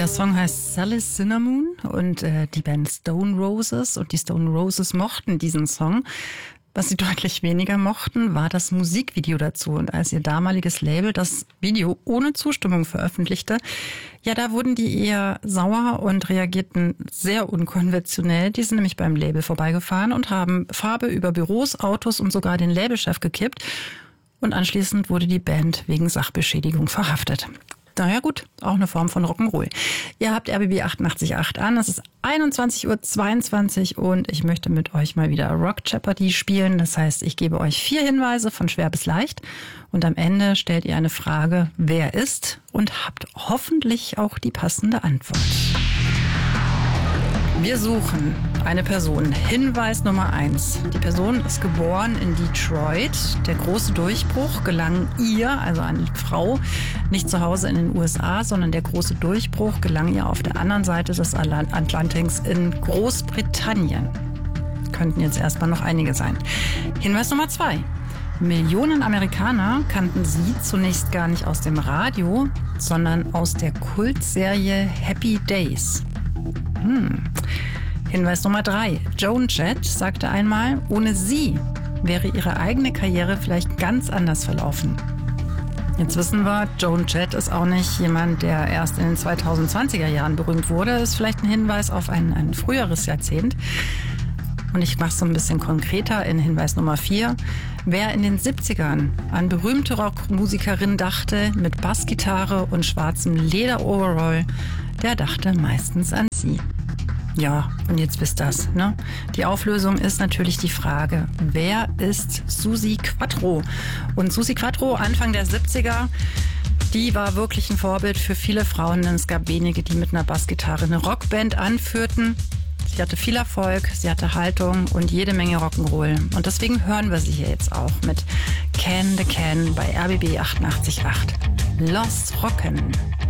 Der Song heißt Sally Cinnamon und die Band Stone Roses und die Stone Roses mochten diesen Song. Was sie deutlich weniger mochten, war das Musikvideo dazu. Und als ihr damaliges Label das Video ohne Zustimmung veröffentlichte, ja, da wurden die eher sauer und reagierten sehr unkonventionell. Die sind nämlich beim Label vorbeigefahren und haben Farbe über Büros, Autos und sogar den Labelchef gekippt. Und anschließend wurde die Band wegen Sachbeschädigung verhaftet. Naja gut, auch eine Form von Rock'n'Roll. Ihr habt RBB 88.8 an, es ist 21:22 Uhr und ich möchte mit euch mal wieder Rock Jeopardy spielen. Das heißt, ich gebe euch 4 Hinweise von schwer bis leicht und am Ende stellt ihr eine Frage, wer ist, und habt hoffentlich auch die passende Antwort. Wir suchen eine Person. Hinweis Nummer 1. Die Person ist geboren in Detroit. Der große Durchbruch gelang ihr, also eine Frau, nicht zu Hause in den USA, sondern der große Durchbruch gelang ihr auf der anderen Seite des Atlantiks in Großbritannien. Könnten jetzt erstmal noch einige sein. Hinweis Nummer 2. Millionen Amerikaner kannten sie zunächst gar nicht aus dem Radio, sondern aus der Kultserie Happy Days. Hinweis Nummer 3. Joan Jett sagte einmal, ohne sie wäre ihre eigene Karriere vielleicht ganz anders verlaufen. Jetzt wissen wir, Joan Jett ist auch nicht jemand, der erst in den 2020er Jahren berühmt wurde. Ist vielleicht ein Hinweis auf ein früheres Jahrzehnt. Und ich mache es so ein bisschen konkreter in Hinweis Nummer 4. Wer in den 70ern an berühmte Rockmusikerin dachte, mit Bassgitarre und schwarzem Leder-Overall, der dachte meistens an sie. Ja, und jetzt wisst das, ne? Die Auflösung ist natürlich die Frage, wer ist Suzi Quatro? Und Suzi Quatro, Anfang der 70er, die war wirklich ein Vorbild für viele Frauen, denn es gab wenige, die mit einer Bassgitarre eine Rockband anführten. Sie hatte viel Erfolg, sie hatte Haltung und jede Menge Rock'n'Roll. Und deswegen hören wir sie hier jetzt auch mit Can the Can bei RBB 88.8. Lost Rocken.